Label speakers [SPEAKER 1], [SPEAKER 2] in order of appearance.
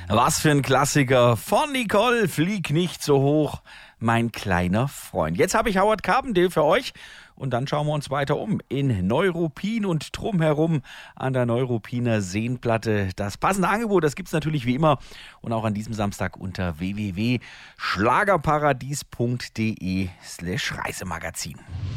[SPEAKER 1] Was für ein Klassiker von Nicole, flieg nicht so hoch, mein kleiner Freund. Jetzt habe ich Howard Carpendale für euch und dann schauen wir uns weiter um in Neuruppin und drumherum an der Neuruppiner Seenplatte. Das passende Angebot, das gibt es natürlich wie immer und auch an diesem Samstag unter www.schlagerparadies.de/Reisemagazin.